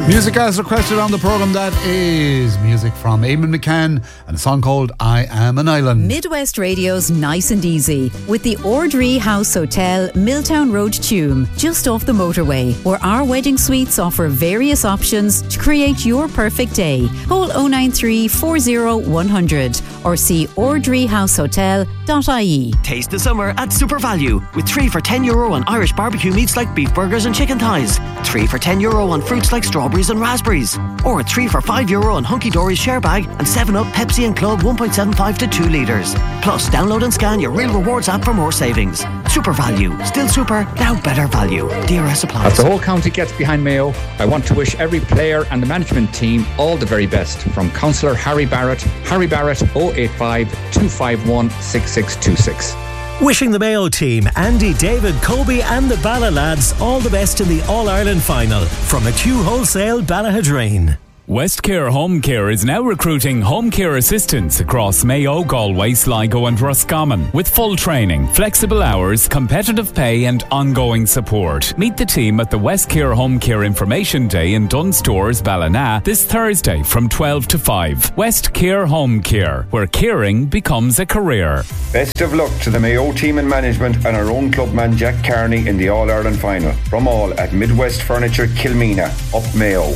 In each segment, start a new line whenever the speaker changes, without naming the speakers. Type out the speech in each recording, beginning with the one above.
Music as requested on the programme, that is music from Eamon McCann and a song called I Am an Island.
Midwest Radio's Nice and Easy with the Ordree House Hotel, Milltown Road, Tuam, just off the motorway, where our wedding suites offer various options to create your perfect day. Call 093 40 100 or see ordreehousehotel.ie.
Taste the summer at Super Value with 3 for €10 on Irish barbecue meats like beef burgers and chicken thighs, 3 for €10 on fruits like strawberries and raspberries, or 3 for €5 on Hunky Dory's share bag and 7-Up, Pepsi and Club 1.75 to 2 litres. Plus, download and scan your Real Rewards app for more savings. Super Value. Still super, now better value. DRS applies.
As the whole county gets behind Mayo, I want to wish every player and the management team all the very best. From Councillor Harry Barrett 085 251 6626.
Wishing the Mayo team, Andy, David, Kobe and the Bala lads all the best in the All-Ireland final. From McHugh Wholesale, Ballahadreen.
Westcare Home Care is now recruiting home care assistants across Mayo, Galway, Sligo and Roscommon with full training, flexible hours, competitive pay and ongoing support. Meet the team at the Westcare Home Care Information Day in Dunn Stores, Ballina this Thursday from 12 to 5. Westcare Home Care, where caring becomes a career.
Best of luck to the Mayo team and management and our own clubman Jack Carney in the All-Ireland final. From all at Midwest Furniture, Kilmena, up Mayo.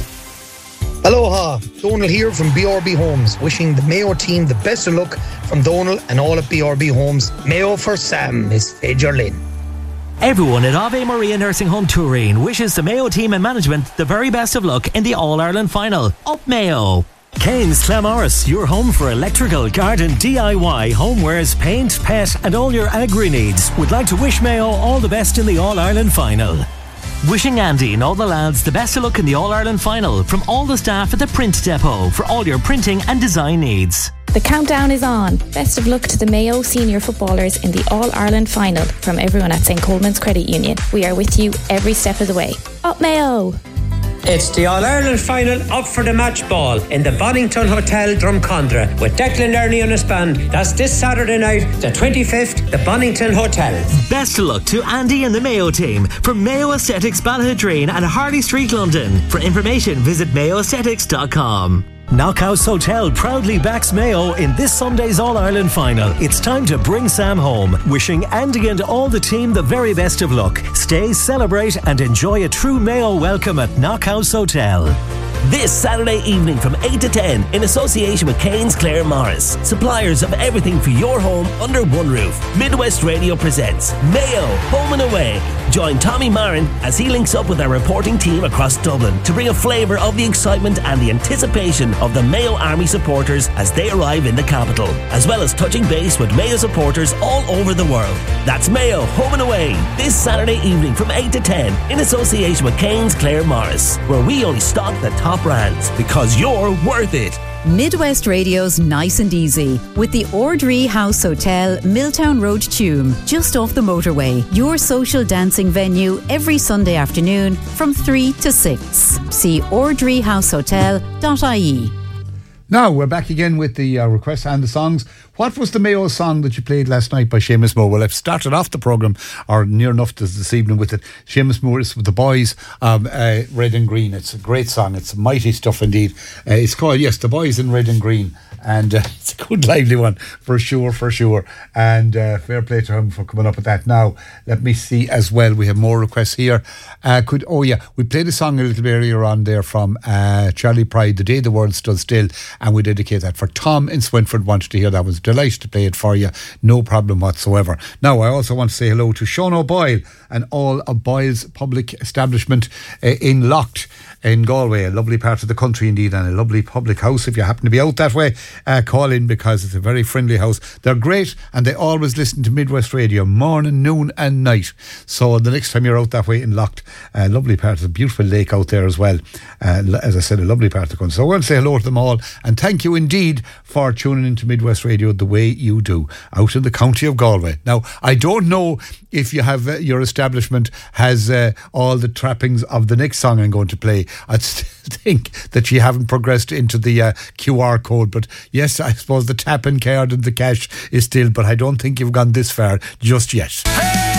Aloha, Donal here from BRB Homes, wishing the Mayo team the best of luck from Donal and all at BRB Homes. Mayo for Sam is Fager Lynn.
Everyone at Ave Maria Nursing Home Turin wishes the Mayo team and management the very best of luck in the All-Ireland final. Up Mayo! Kane's Clamorris, your home for electrical, garden, DIY, homewares, paint, pet and all your agri needs, would like to wish Mayo all the best in the All-Ireland final. Wishing Andy and all the lads the best of luck in the All-Ireland final from all the staff at the Print Depot for all your printing and design needs.
The countdown is on. Best of luck to the Mayo senior footballers in the All-Ireland final from everyone at St. Coleman's Credit Union. We are with you every step of the way. Up Mayo!
It's the All-Ireland final up for the match ball in the Bonington Hotel, Drumcondra, with Declan Learney on his band. That's this Saturday night, the 25th, the Bonington Hotel.
Best of luck to Andy and the Mayo team from Mayo Aesthetics, Ballahadreen and Harley Street, London. For information, visit mayoaesthetics.com. Knockhouse Hotel proudly backs Mayo in this Sunday's All-Ireland final. It's time to bring Sam home. Wishing Andy and all the team the very best of luck. Stay, celebrate and enjoy a true Mayo welcome at Knockhouse Hotel. This Saturday evening from 8 to 10 in association with Kane's Clare Morris. Suppliers of everything for your home under one roof. Midwest Radio presents Mayo Home and Away. Join Tommy Marin as he links up with our reporting team across Dublin to bring a flavour of the excitement and the anticipation of the Mayo Army supporters as they arrive in the capital, as well as touching base with Mayo supporters all over the world. That's Mayo Home and Away this Saturday evening from 8 to 10 in association with Kane's Clare Morris, where we only stock the top brands because you're worth it.
Midwest Radio's Nice and Easy with the Ordree House Hotel, Milltown Road, Tuam, just off the motorway. Your social dancing venue every Sunday afternoon from 3 to 6. See ordreehousehotel.ie.
Now we're back again with the requests and the songs. What was the Mayo song that you played last night by Seamus Moore? Well, I've started off the programme, or near enough this evening, with it. Seamus Moore is with the boys, Red and Green. It's a great song. It's mighty stuff indeed. It's called, yes, The Boys in Red and Green. And it's a good, lively one, for sure. And fair play to him for coming up with that. Now, let me see as well. We have more requests here. We played a song a little bit earlier on there from Charlie Pride, The Day the World Stood Still, and we dedicate that for Tom in Swinford. Wanted to hear that. Was delighted to play it for you. No problem whatsoever. Now, I also want to say hello to Sean O'Boyle and all of Boyle's public establishment in Locht in Galway, a lovely part of the country indeed, and a lovely public house. If you happen to be out that way, call in, because it's a very friendly house. They're great, and they always listen to Midwest Radio morning, noon and night. So the next time you're out that way in Locht, a lovely part of the beautiful lake out there as well. As I said, a lovely part of the country. So I want to say hello to them all, and thank you indeed for tuning into Midwest Radio the way you do out in the county of Galway. Now, I don't know if you have your establishment has all the trappings of the next song I'm going to play. I think that you haven't progressed into the QR code, but yes, I suppose the tap-in card and the cash is still, but I don't think you've gone this far just yet. Hey!